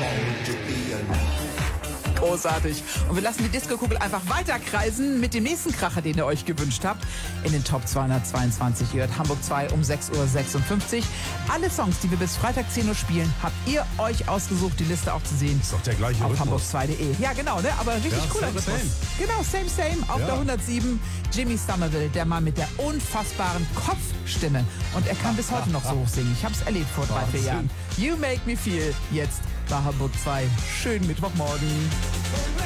Großartig. Und wir lassen die Disco-Kugel einfach weiterkreisen mit dem nächsten Kracher, den ihr euch gewünscht habt. In den Top 222. Ihr hört Hamburg 2 um 6.56 Uhr. Alle Songs, die wir bis Freitag 10 Uhr spielen, habt ihr euch ausgesucht. Die Liste auch zu sehen. Ist doch der gleiche auf Rhythmus. hamburg2.de. Ja, genau, ne? Aber richtig cooler Rhythmus. Genau, same. Auf der 107. Jimmy Somerville, der Mann mit der unfassbaren Kopfstimme. Und er kann bis heute noch so hoch singen. Ich hab's erlebt vor 3-4 Jahren. You Make Me Feel. Jetzt bei Hamburg 2. Schönen Mittwochmorgen.